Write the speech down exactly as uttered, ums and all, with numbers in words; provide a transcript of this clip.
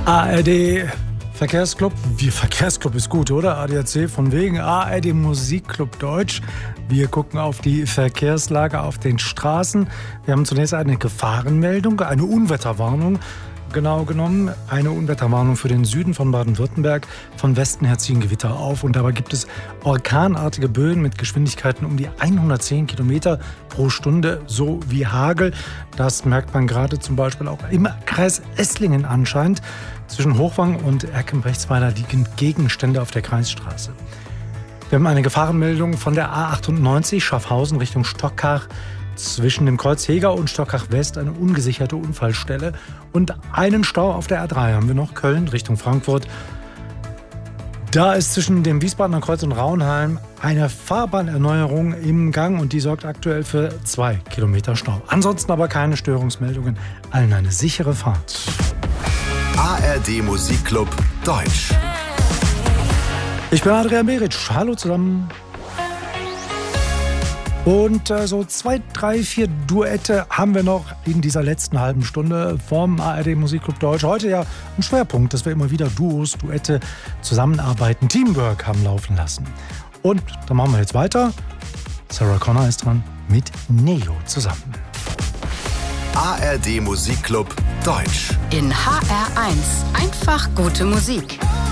A R D Verkehrsclub. Wie Verkehrsclub ist gut, oder? A D A C von wegen. A R D Musikclub Deutsch. Wir gucken auf die Verkehrslage auf den Straßen. Wir haben zunächst eine Gefahrenmeldung, eine Unwetterwarnung. Genau genommen eine Unwetterwarnung für den Süden von Baden-Württemberg. Von Westen her ziehen Gewitter auf und dabei gibt es orkanartige Böen mit Geschwindigkeiten um die hundertzehn Kilometer pro Stunde, so wie Hagel. Das merkt man gerade zum Beispiel auch im Kreis Esslingen anscheinend. Zwischen Hochwang und Erkenbrechtsweiler liegen Gegenstände auf der Kreisstraße. Wir haben eine Gefahrenmeldung von der A achtundneunzig Schaffhausen Richtung Stockach. Zwischen dem Kreuz Heger und Stockach West eine ungesicherte Unfallstelle. Und einen Stau auf der A drei haben wir noch, Köln Richtung Frankfurt. Da ist zwischen dem Wiesbadener Kreuz und Raunheim eine Fahrbahnerneuerung im Gang und die sorgt aktuell für zwei Kilometer Stau. Ansonsten aber keine Störungsmeldungen. Allen eine sichere Fahrt. A R D Musikclub Deutsch. Ich bin Adrian Beric. Hallo zusammen. Und äh, so zwei, drei, vier Duette haben wir noch in dieser letzten halben Stunde vom A R D Musikclub Deutsch. Heute ja ein Schwerpunkt, dass wir immer wieder Duos, Duette, Zusammenarbeiten, Teamwork haben laufen lassen. Und dann machen wir jetzt weiter. Sarah Connor ist dran mit Neo zusammen. A R D Musikclub Deutsch. In H R eins. Einfach gute Musik.